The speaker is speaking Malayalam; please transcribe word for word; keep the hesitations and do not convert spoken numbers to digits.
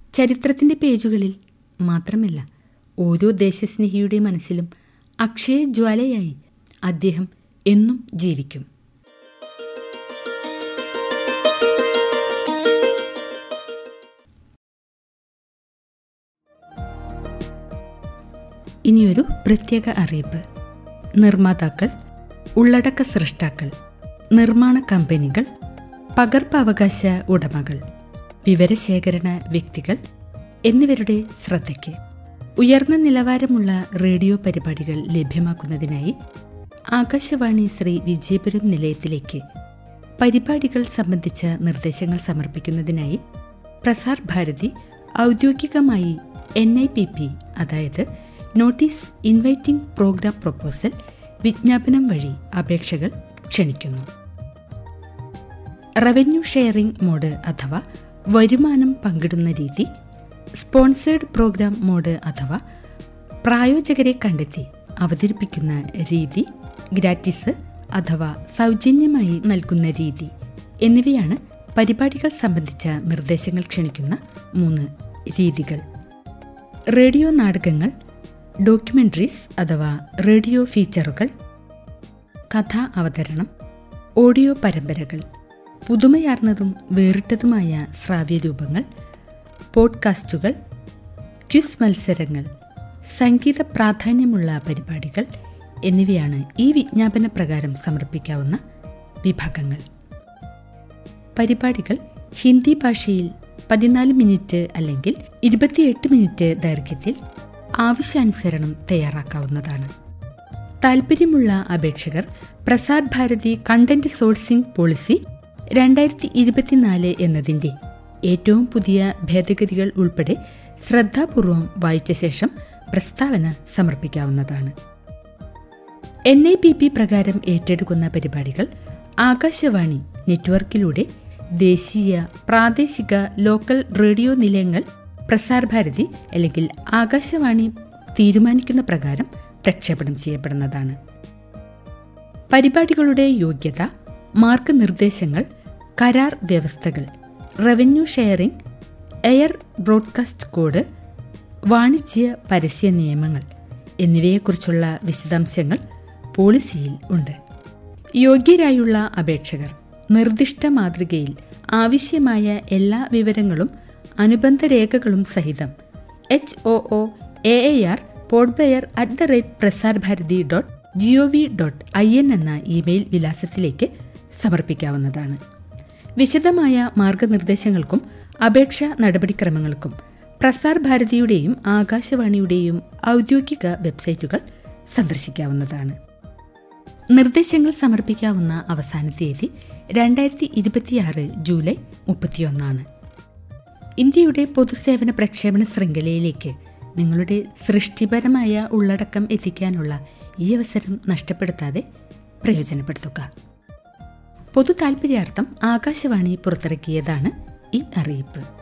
ചരിത്രത്തിൻ്റെ പേജുകളിൽ മാത്രമല്ല, ഓരോ ദേശസ്നേഹിയുടെ മനസ്സിലും അക്ഷയജ്വാലയായി അദ്ദേഹം എന്നും ജീവിക്കും. ഇനിയൊരു പ്രത്യേക അറിയിപ്പ്. നിർമ്മാതാക്കൾ, ഉള്ളടക്ക സൃഷ്ടാക്കൾ, നിർമ്മാണ കമ്പനികൾ, പകർപ്പവകാശ ഉടമകൾ, വിവരശേഖരണ വ്യക്തികൾ എന്നിവരുടെ ശ്രദ്ധയ്ക്ക് ഉയർന്ന നിലവാരമുള്ള റേഡിയോ പരിപാടികൾ ലഭ്യമാക്കുന്നതിനായി ആകാശവാണി ശ്രീ വിജയപുരം നിലയത്തിലേക്ക് പരിപാടികൾ സംബന്ധിച്ച നിർദ്ദേശങ്ങൾ സമർപ്പിക്കുന്നതിനായി പ്രസാർ ഭാരതി ഔദ്യോഗികമായി എൻ ഐ പി പി, അതായത് നോട്ടീസ് ഇൻവൈറ്റിംഗ് പ്രോഗ്രാം പ്രൊപ്പോസൽ, വിജ്ഞാപനം വഴി അപേക്ഷകൾ ക്ഷണിക്കുന്നു. റവന്യൂ ഷെയറിംഗ് മോഡ് അഥവാ വരുമാനം പങ്കിടുന്ന രീതി, സ്പോൺസേഡ് പ്രോഗ്രാം മോഡ് അഥവാ പ്രായോജകരെ കണ്ടെത്തി അവതരിപ്പിക്കുന്ന രീതി, ഗ്രാറ്റിസ് അഥവാ സൗജന്യമായി നൽകുന്ന രീതി എന്നിവയാണ് പരിപാടികൾ സംബന്ധിച്ച നിർദ്ദേശങ്ങൾ ക്ഷണിക്കുന്ന മൂന്ന് രീതികൾ. റേഡിയോ നാടകങ്ങൾ, ഡോക്യുമെന്ററീസ് അഥവാ റേഡിയോ ഫീച്ചറുകൾ, കഥാ അവതരണം, ഓഡിയോ പരമ്പരകൾ, പുതുമയാർന്നതും വേറിട്ടതുമായ ശ്രാവ്യരൂപങ്ങൾ, പോഡ്കാസ്റ്റുകൾ, ക്വിസ് മത്സരങ്ങൾ, സംഗീത പ്രാധാന്യമുള്ള പരിപാടികൾ എന്നിവയാണ് ഈ വിജ്ഞാപന പ്രകാരം സമർപ്പിക്കാവുന്ന വിഭാഗങ്ങൾ. പരിപാടികൾ ഹിന്ദി ഭാഷയിൽ പതിനാല് മിനിറ്റ് അല്ലെങ്കിൽ ഇരുപത്തിയെട്ട് മിനിറ്റ് ദൈർഘ്യത്തിൽ ആവശ്യാനുസരണം തയ്യാറാക്കാവുന്നതാണ്. താൽപ്പര്യമുള്ള അപേക്ഷകർ Prasar Bharati content sourcing policy രണ്ടായിരത്തി ഇരുപത്തിനാല് എന്നതിൻ്റെ ഏറ്റവും പുതിയ ഭേദഗതികൾ ഉൾപ്പെടെ ശ്രദ്ധാപൂർവം വായിച്ച ശേഷം പ്രസ്താവന സമർപ്പിക്കാവുന്നതാണ്. എൻ ഐ പി പി പ്രകാരം ഏറ്റെടുക്കുന്ന പരിപാടികൾ ആകാശവാണി നെറ്റ്വർക്കിലൂടെ ദേശീയ, പ്രാദേശിക, ലോക്കൽ റേഡിയോ നിലയങ്ങൾ പ്രസാർ ഭാരതി അല്ലെങ്കിൽ ആകാശവാണി തീരുമാനിക്കുന്ന പ്രകാരം പ്രക്ഷേപണം ചെയ്യപ്പെടുന്നതാണ്. പരിപാടികളുടെ യോഗ്യത, മാർഗനിർദ്ദേശങ്ങൾ, കരാർ വ്യവസ്ഥകൾ, revenue sharing, air broadcast code, വാണിജ്യ പരസ്യ നിയമങ്ങൾ എന്നിവയെക്കുറിച്ചുള്ള വിശദാംശങ്ങൾ പോളിസിയിൽ ഉണ്ട്. യോഗ്യരായുള്ള അപേക്ഷകർ നിർദ്ദിഷ്ട മാതൃകയിൽ ആവശ്യമായ എല്ലാ വിവരങ്ങളും അനുബന്ധ രേഖകളും സഹിതം H O O A A R പോഡ്ബെയർ at the rate Prasar Bharati dot G O V dot I N എന്ന ഇമെയിൽ വിലാസത്തിലേക്ക് സമർപ്പിക്കാവുന്നതാണ്. വിശദമായ മാർഗനിർദ്ദേശങ്ങൾക്കും അപേക്ഷാ നടപടിക്രമങ്ങൾക്കും പ്രസാർ ഭാരതിയുടെയും ആകാശവാണിയുടെയും ഔദ്യോഗിക വെബ്സൈറ്റുകൾ സന്ദർശിക്കാവുന്നതാണ്. നിർദ്ദേശങ്ങൾ സമർപ്പിക്കാവുന്ന അവസാന തീയതി രണ്ടായിരത്തി ഇരുപത്തിയാറ് ജൂലൈ മുപ്പത്തിയൊന്നാണ്. ഇന്ത്യയുടെ പൊതുസേവന പ്രക്ഷേപണ ശൃംഖലയിലേക്ക് നിങ്ങളുടെ സൃഷ്ടിപരമായ ഉള്ളടക്കം എത്തിക്കാനുള്ള ഈ അവസരം നഷ്ടപ്പെടുത്താതെ പ്രയോജനപ്പെടുത്തുക. പൊതു താൽപര്യാർത്ഥം ആകാശവാണി പുറത്തിറക്കിയതാണ് ഈ അറിയിപ്പ്.